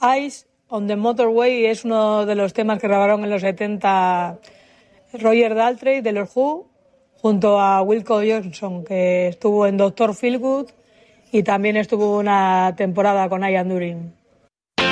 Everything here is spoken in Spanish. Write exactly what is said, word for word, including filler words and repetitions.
Eyes on the Motorway es uno de los temas que grabaron en los setenta Roger Daltrey de los Who junto a Wilco Johnson, que estuvo en doctor Feelgood y también estuvo una temporada con Ian Dury.